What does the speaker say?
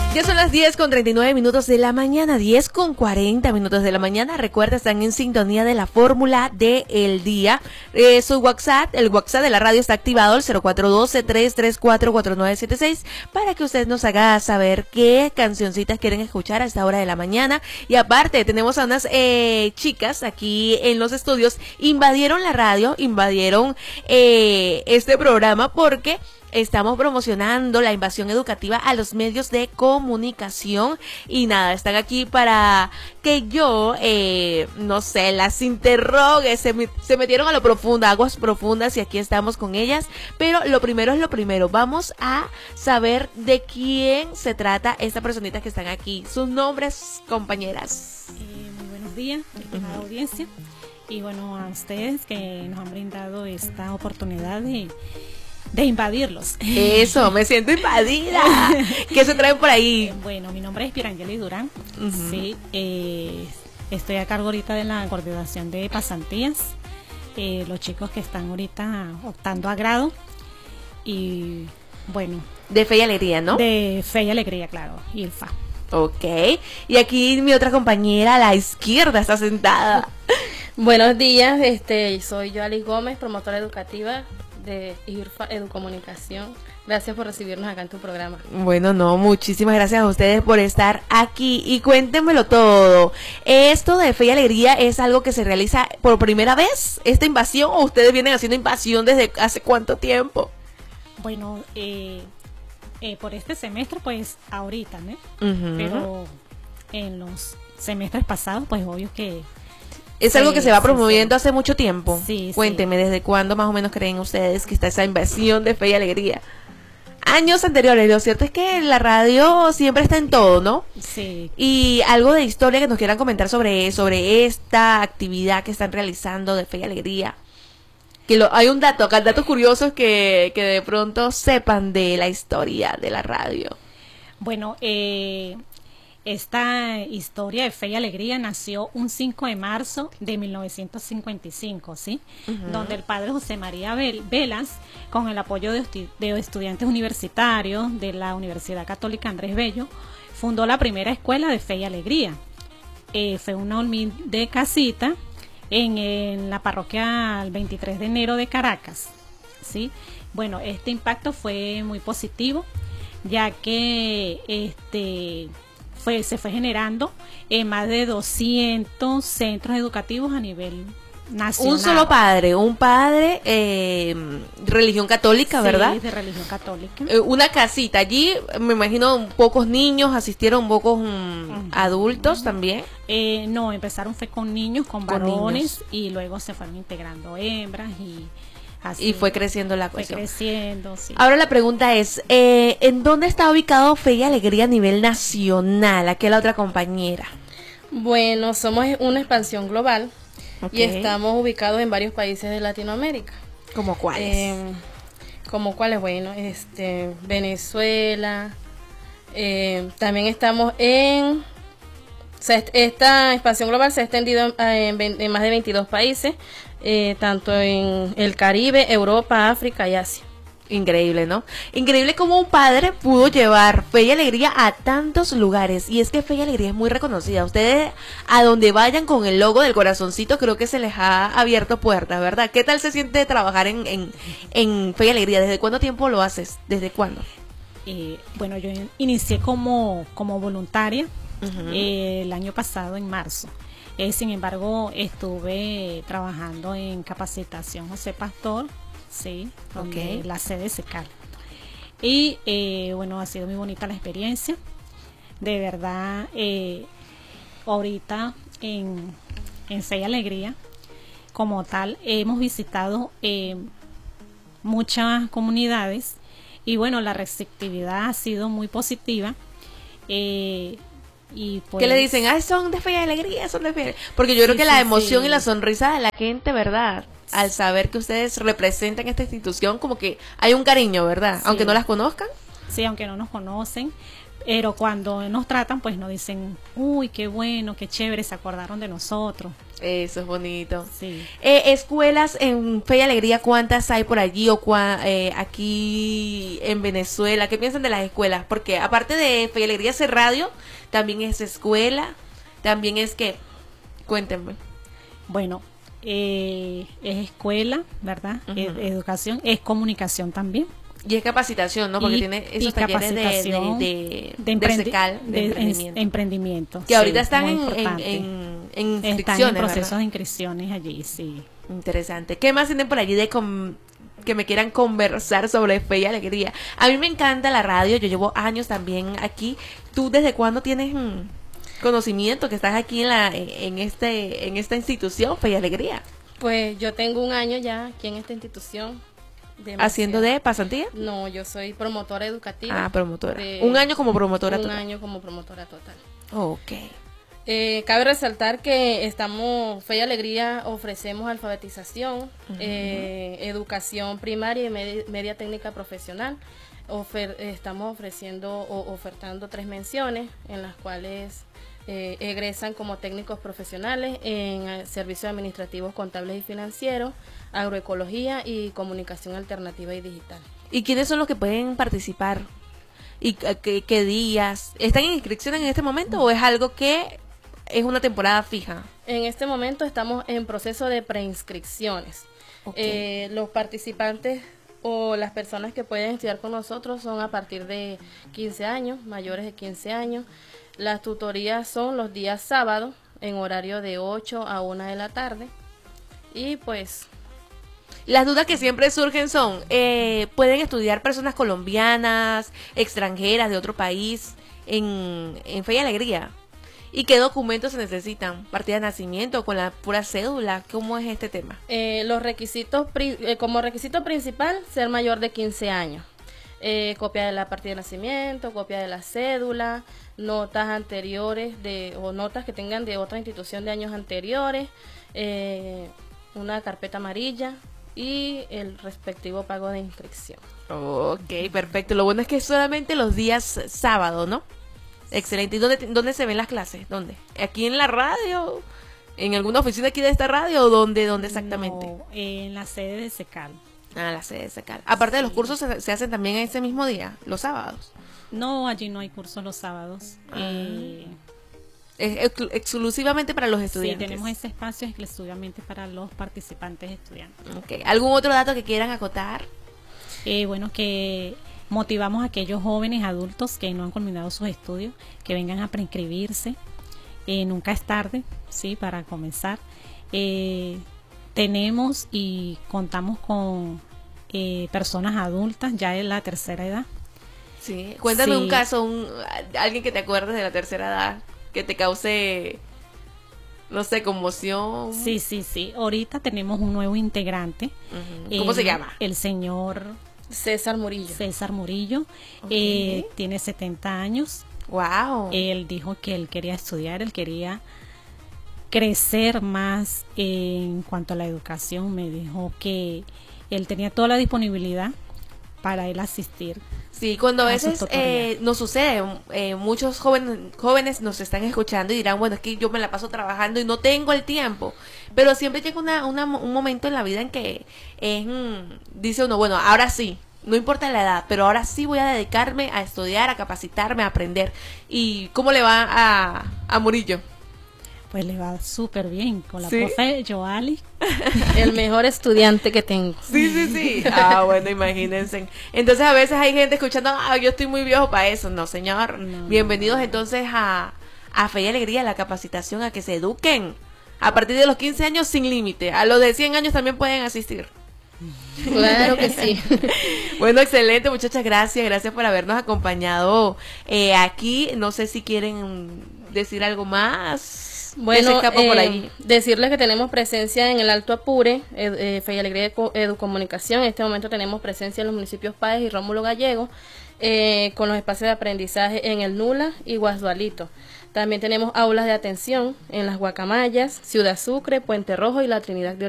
Ya son las 10:39 de la mañana, 10:40 de la mañana. Recuerda, están en sintonía de la fórmula del día. Su WhatsApp, el WhatsApp de la radio está activado, el 0412-334-4976, para que usted nos haga saber qué cancioncitas quieren escuchar a esta hora de la mañana. Y aparte, tenemos a unas chicas aquí en los estudios, invadieron la radio, invadieron este programa porque estamos promocionando la invasión educativa a los medios de comunicación y nada, están aquí para que yo, no sé, las interrogue, se metieron a lo profundo, aguas profundas, y aquí estamos con ellas. Pero lo primero es lo primero, vamos a saber de quién se trata estas personitas que están aquí, sus nombres, compañeras. Muy buenos días, estimada audiencia, y bueno, a ustedes que nos han brindado esta oportunidad de invadirlos. Eso, me siento invadida. ¿Qué se traen por ahí? Bueno, mi nombre es Pierangeli Durán. Sí, estoy a cargo ahorita de la coordinación de pasantías. Los chicos que están ahorita optando a grado. Y bueno. De Fe y Alegría, ¿no? De Fe y Alegría, claro. ILFA. Ok. Y aquí mi otra compañera a la izquierda está sentada. Buenos días, soy yo, Alice Gómez, promotora educativa de IRFA Educomunicación. Gracias por recibirnos acá en tu programa. Bueno, no, muchísimas gracias a ustedes por estar aquí y cuéntenmelo todo. ¿Esto de Fe y Alegría es algo que se realiza por primera vez, esta invasión, o ustedes vienen haciendo invasión desde hace cuánto tiempo? Bueno, por este semestre, pues ahorita, ¿no? Pero en los semestres pasados, pues obvio que es algo que se va promoviendo hace mucho tiempo. Sí. Cuéntenme, ¿desde cuándo más o menos creen ustedes que está esa invasión de Fe y Alegría? Años anteriores, lo cierto es que la radio siempre está en todo, ¿no? Sí. Y algo de historia que nos quieran comentar sobre esta actividad que están realizando de Fe y Alegría. Hay un dato acá, datos curiosos que de pronto sepan de la historia de la radio. Bueno, esta historia de Fe y Alegría nació un 5 de marzo de 1955, ¿sí? Donde el padre José María Velas, con el apoyo de estudiantes universitarios de la Universidad Católica Andrés Bello, fundó la primera escuela de Fe y Alegría. Fue una humilde casita en la parroquia el 23 de enero de Caracas, ¿sí? Bueno, este impacto fue muy positivo, ya que se fue generando más de 200 centros educativos a nivel nacional. Un padre, religión católica, ¿verdad? Sí, de religión católica. Una casita, allí me imagino pocos niños asistieron, pocos adultos también. No, empezaron fue con niños, con varones, y luego se fueron integrando hembras y así. Y fue creciendo la cuestión. Fue creciendo, sí. Ahora la pregunta es, ¿en dónde está ubicado Fe y Alegría a nivel nacional? Aquí la otra compañera. Bueno, somos una expansión global. Okay. Y estamos ubicados en varios países de Latinoamérica. ¿Cómo cuáles? Bueno, Venezuela. También estamos en... esta expansión global se ha extendido en más de 22 países, tanto en el Caribe, Europa, África y Asia. Increíble, ¿no? Increíble cómo un padre pudo llevar Fe y Alegría a tantos lugares. Y es que Fe y Alegría es muy reconocida. Ustedes, a donde vayan con el logo del corazoncito, creo que se les ha abierto puertas, ¿verdad? ¿Qué tal se siente trabajar en Fe y Alegría? ¿Desde cuánto tiempo lo haces? ¿Desde cuándo? Bueno, yo inicié como voluntaria el año pasado, en marzo. Sin embargo, estuve trabajando en capacitación José Pastor, sí, donde la sede se carga. Y bueno, ha sido muy bonita la experiencia. De verdad, ahorita en Fe y Alegría, como tal, hemos visitado muchas comunidades y bueno, la receptividad ha sido muy positiva. Y pues, ¿qué le dicen? Son de Fe y Alegría, son de Fe y Alegría. Porque yo creo que la emoción y la sonrisa de la gente, ¿verdad? Al saber que ustedes representan esta institución, como que hay un cariño, ¿verdad? Aunque no las conozcan. sí, aunque no nos conocen, pero cuando nos tratan, pues nos dicen, uy, qué bueno, qué chévere, se acordaron de nosotros. Eso es bonito. Sí. Escuelas en Fe y Alegría, ¿cuántas hay por allí o aquí en Venezuela? ¿Qué piensan de las escuelas? Porque aparte de Fe y Alegría hacer radio, también es escuela, también es que, cuéntenme. Bueno, es escuela, ¿verdad? Educación, es comunicación también. Y es capacitación, ¿no? Porque tiene esos talleres de SECAL, de emprendimiento. Emprendimiento. Que ahorita sí, están muy en inscripciones, están en procesos ¿verdad? de inscripciones allí, sí. Interesante. ¿Qué más tienen por allí que me quieran conversar sobre Fe y Alegría? A mí me encanta la radio, yo llevo años también aquí. ¿Tú desde cuándo tienes conocimiento que estás aquí en esta institución, Fe y Alegría? Pues yo tengo un año ya aquí en esta institución. ¿Haciendo de pasantía? No, yo soy promotora educativa. Ah, promotora. Un año como promotora total. Un año como promotora total. Ok. Cabe resaltar que Fe y Alegría ofrecemos alfabetización, educación primaria y media técnica profesional. Estamos ofertando 3 menciones en las cuales egresan como técnicos profesionales en servicios administrativos, contables y financieros, agroecología y comunicación alternativa y digital. ¿Y quiénes son los que pueden participar? ¿Y qué días? ¿Están en inscripción en este momento o es algo que es una temporada fija? En este momento estamos en proceso de preinscripciones. Okay. Los participantes o las personas que pueden estudiar con nosotros son a partir de 15 años, mayores de 15 años. Las tutorías son los días sábados en horario de 8 a 1 de la tarde. Y pues... Las dudas que siempre surgen son, ¿pueden estudiar personas colombianas, extranjeras de otro país en Fe y Alegría? ¿Y qué documentos se necesitan? ¿Partida de nacimiento, con la pura cédula? ¿Cómo es este tema? Los requisitos, como requisito principal, ser mayor de 15 años. Copia de la partida de nacimiento, copia de la cédula, notas anteriores o notas que tengan de otra institución de años anteriores, una carpeta amarilla y el respectivo pago de inscripción. Ok, perfecto. Lo bueno es que es solamente los días sábado, ¿no? Excelente. ¿Y dónde se ven las clases? ¿Dónde? ¿Aquí en la radio? ¿En alguna oficina aquí de esta radio o dónde exactamente? No, en la sede de SECAL. Ah, la sede de SECAL. Aparte de los cursos, ¿se hacen también ese mismo día, los sábados? No, allí no hay cursos los sábados. Es exclusivamente para los estudiantes. Sí, tenemos ese espacio exclusivamente para los participantes estudiantes. Okay. ¿Algún otro dato que quieran acotar? Bueno, que motivamos a aquellos jóvenes adultos que no han culminado sus estudios, que vengan a preinscribirse. Nunca es tarde, sí, para comenzar. Tenemos y contamos con personas adultas ya de la tercera edad. Sí, cuéntame un caso, alguien que te acuerdes de la tercera edad, que te cause, no sé, conmoción. Sí. Ahorita tenemos un nuevo integrante. ¿Cómo se llama? El señor César Murillo. Okay. Tiene 70 años. Wow. Él dijo que él quería estudiar, él quería crecer más en cuanto a la educación. Me dijo que él tenía toda la disponibilidad para él asistir. Sí, cuando a veces nos sucede, muchos jóvenes nos están escuchando y dirán, bueno, es que yo me la paso trabajando y no tengo el tiempo, pero siempre llega un momento en la vida en que dice uno, bueno, ahora sí, no importa la edad, pero ahora sí voy a dedicarme a estudiar, a capacitarme, a aprender. ¿Y cómo le va a Murillo? Pues le va súper bien con la ¿Sí? profe Joali. El mejor estudiante que tengo. Sí. Ah, bueno, imagínense. Entonces a veces hay gente escuchando, yo estoy muy viejo para eso. No, señor. No, Bienvenidos entonces a Fe y Alegría, la capacitación, a que se eduquen. A partir de los 15 años sin límite. A los de 100 años también pueden asistir. Claro que sí. Bueno, excelente, muchachas, gracias por habernos acompañado aquí. No sé si quieren decir algo más. Bueno, por ahí. Decirles que tenemos presencia en el Alto Apure, Fe y Alegría Educomunicación. En este momento tenemos presencia en los municipios Páez y Rómulo Gallego, con los espacios de aprendizaje en el Nula y Guasdualito. También tenemos aulas de atención en las Guacamayas, Ciudad Sucre, Puente Rojo y la Trinidad de